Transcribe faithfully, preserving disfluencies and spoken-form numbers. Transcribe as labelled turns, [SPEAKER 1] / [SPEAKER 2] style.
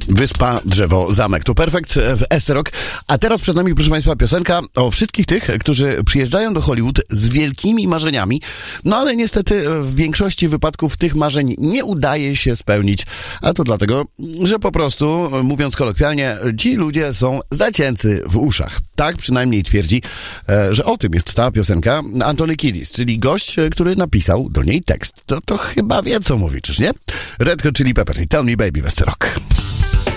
[SPEAKER 1] Wyspa, drzewo, zamek. To Perfekt w Esterok. A teraz przed nami, proszę Państwa, piosenka o wszystkich tych, którzy przyjeżdżają do Hollywood z wielkimi marzeniami, no ale niestety w większości wypadków tych marzeń nie udaje się spełnić. A to dlatego, że po prostu, mówiąc kolokwialnie, ci ludzie są zacięcy w uszach. Tak przynajmniej twierdzi, że o tym jest ta piosenka Antony Kiedis, czyli gość, który napisał do niej tekst. To, to chyba wie, co mówi, czyż nie? Red Hot Chili Peppers i Tell Me Baby w Esterok.